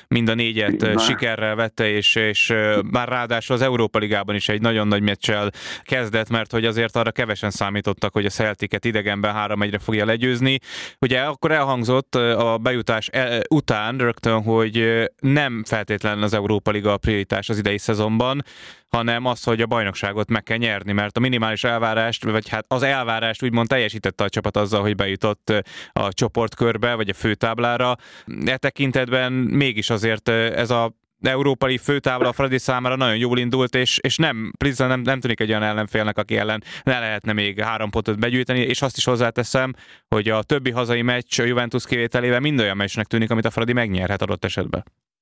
mind a négyet sikerrel vette, és már ráadásul az Európa Ligában is egy nagyon nagy meccsel kezdett, mert hogy azért arra kevesen számítottak, hogy a Celticet idegenben 3-1-re fogja legyőzni. Ugye akkor elhangzott a bejutás után rögtön, hogy nem feltétlenül az Európa Liga a prioritás az idei szezonban, hanem az, hogy a bajnokságot meg kell nyerni, mert a minimális elvárást, vagy hát az elvárást úgymond teljesítette a csapat azzal, hogy bejutott a csoportkörbe, vagy a főtáblára. E tekintetben mégis azért ez a európai főtábla a Fradi számára nagyon jól indult, és nem tűnik egy olyan ellenfélnek, aki ellen ne lehetne még 3 pontot begyűjteni, és azt is hozzáteszem, hogy a többi hazai meccs a Juventus kivételével mind olyan meccsnek tűnik, amit a Fradi megnyerhet adott esetben.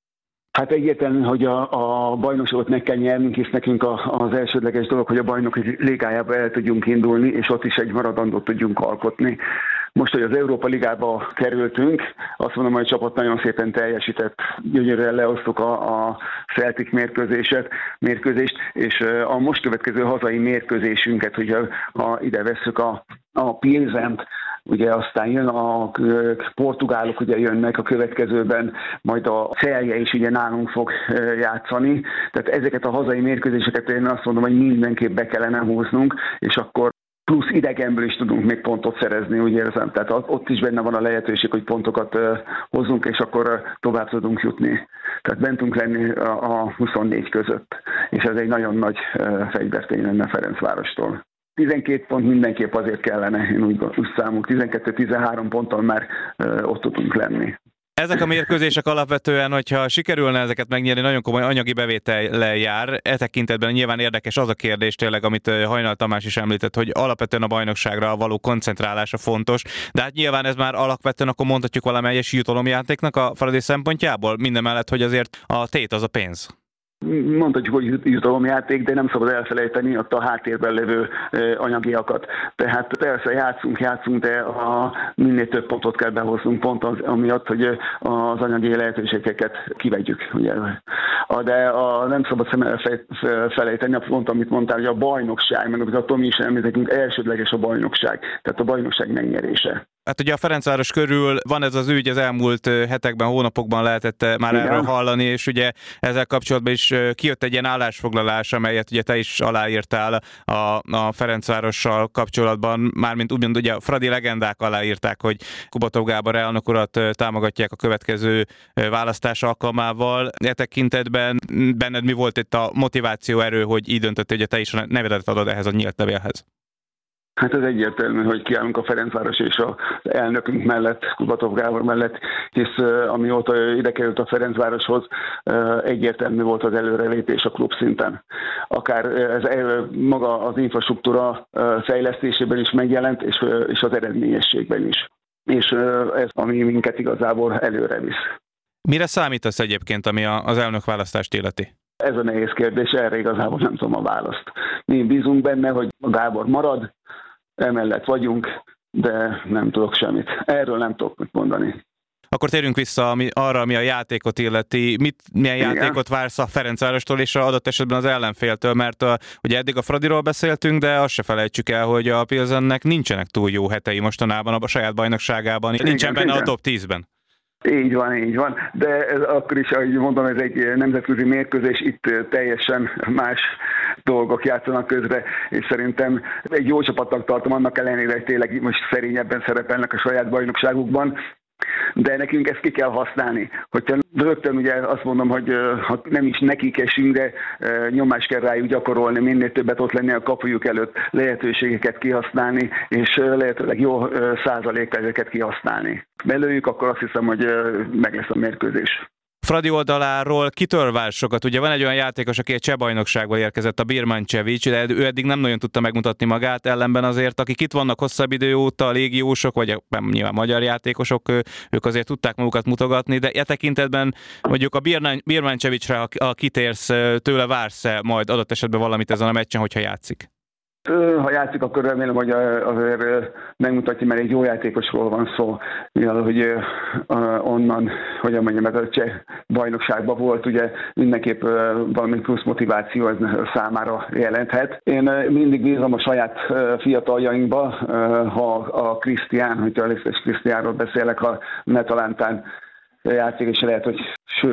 Hát egyértelmű, hogy a bajnokságot meg kell nyernünk, és nekünk az elsődleges dolog, hogy a bajnoki ligájába el tudjunk indulni, és ott is egy maradandót tudjunk alkotni. Most, hogy az Európa Ligába kerültünk, azt mondom, hogy a csapat nagyon szépen teljesített. Gyönyörűen lehoztuk a Celtic mérkőzést, és a most következő hazai mérkőzésünket, hogyha ide vesszük a Pilsent, ugye aztán jön a portugálok, ugye jönnek a következőben, majd a Celje is ugye nálunk fog játszani. Tehát ezeket a hazai mérkőzéseket én azt mondom, hogy mindenképp be kellene húznunk, és akkor plusz idegenből is tudunk még pontot szerezni, úgy érzem. Tehát ott is benne van a lehetőség, hogy pontokat hozzunk, és akkor tovább tudunk jutni. Tehát bentünk lenni a 24 között. És ez egy nagyon nagy fegyvertény lenne Ferencvárostól. 12 pont mindenképp azért kellene, én úgy számolok, 12-13 ponttal már ott tudunk lenni. Ezek a mérkőzések alapvetően, hogyha sikerülne ezeket megnyerni, nagyon komoly anyagi bevétellel jár. E tekintetben nyilván érdekes az a kérdés tényleg, amit Hajnal Tamás is említett, hogy alapvetően a bajnokságra való koncentrálása fontos, de hát nyilván ez már alapvetően akkor mondhatjuk valamelyes jutalomjátéknak a Fradi szempontjából, mindemellett, hogy azért a tét az a pénz. Mondhatjuk, hogy jutalomjáték, de nem szabad elfelejteni ott a háttérben lévő anyagiakat. Tehát persze játszunk, de minél több pontot kell behoznunk, pont amiatt, hogy az anyagi lehetőségeket kivegyük. Ugye. De nem szabad szem elfelejteni, pont amit mondtál, hogy a bajnokság, meg amit a Tomi is említettünk, elsődleges a bajnokság, tehát a bajnokság megnyerése. Hát ugye a Ferencváros körül van ez az ügy, az elmúlt hetekben, hónapokban lehetett már erről hallani, és ugye ezzel kapcsolatban is kijött egy ilyen állásfoglalás, amelyet ugye te is aláírtál a Ferencvárossal kapcsolatban, mármint úgymond ugye a Fradi legendák aláírták, hogy Kubatov Gábor elnök urat támogatják a következő választás alkalmával. E tekintetben benned mi volt itt a motiváció erő, hogy így döntöttél, hogy te is a nevedet adod ehhez a nyílt levélhez? Hát ez egyértelmű, hogy kiállunk a Ferencváros és az elnökünk mellett, Kubatov Gábor mellett, hisz amióta ide került a Ferencvároshoz, egyértelmű volt az előrelépés a klub szinten. Akár ez maga az infrastruktúra fejlesztésében is megjelent, és az eredményességben is. És ez, ami minket igazából előre visz. Mire számítasz egyébként, ami az elnökválasztást illeti? Ez a nehéz kérdés, erre igazából nem tudom a választ. Mi bízunk benne, hogy a Gábor marad, emellett vagyunk, de nem tudok semmit. Erről nem tudok mit mondani. Akkor térjünk vissza arra, ami a játékot illeti. Milyen játékot vársz a Ferencvárostól és adott esetben az ellenféltől, mert ugye eddig a Fradiról beszéltünk, de azt se felejtsük el, hogy a Pilsennek nincsenek túl jó hetei mostanában a saját bajnokságában. Nincsen benne a top 10-ben. Így van, de ez akkor is, ahogy mondom, ez egy nemzetközi mérkőzés, itt teljesen más dolgok játszanak közre, és szerintem egy jó csapatnak tartom, annak ellenére, hogy tényleg most szerényebben szerepelnek a saját bajnokságukban, de nekünk ezt ki kell használni. Hogyha rögtön ugye azt mondom, hogy ha nem is nekik esünk, de nyomást kell rájuk gyakorolni, minél többet ott lenni a kapujuk előtt, lehetőségeket kihasználni, és lehetőleg jó százalékkal ezeket kihasználni. Belőjük, akkor azt hiszem, hogy meg lesz a mérkőzés. Fradi oldaláról kitől vár sokat? Ugye van egy olyan játékos, aki egy cseh bajnokságból érkezett, a Birmancevic, de ő eddig nem nagyon tudta megmutatni magát, ellenben azért, akik itt vannak hosszabb idő óta, a légiósok, vagy nyilván magyar játékosok, ők azért tudták magukat mutogatni, de e tekintetben mondjuk a Birmancevicre, ha kitérsz, tőle vársz-e majd adott esetben valamit ezen a meccsen, hogyha játszik? Ha játszik, akkor remélem, hogy azért megmutatja, mert egy jó játékosról van szó, mivel hogy onnan, hogyan mondjam, ez a cseh bajnokságban volt, ugye mindenképp valami plusz motiváció ez számára jelenthet. Én mindig bízom a saját fiataljainkba, ha a Krisztián, hogy Alexis Krisztiánról beszélek, ha ne talántán játszik, és lehet, hogy